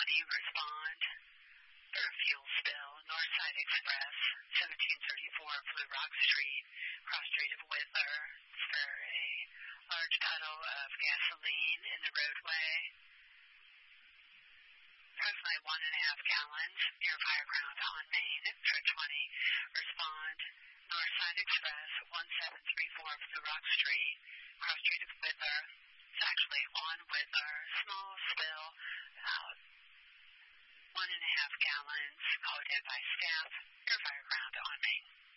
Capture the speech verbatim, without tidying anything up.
twenty, respond. For a fuel spill, Northside Express, seventeen thirty-four Blue Rock Street, cross street of Whitler, for a large puddle of gasoline in the roadway. Approximately one and a half gallons near Fireground on Main, for twenty, respond. Northside Express, one seven three four Blue Rock Street, cross street of Whitler. It's actually on Whitler, small spill, about one and a half gallons, called in by staff, near Fireground on Main.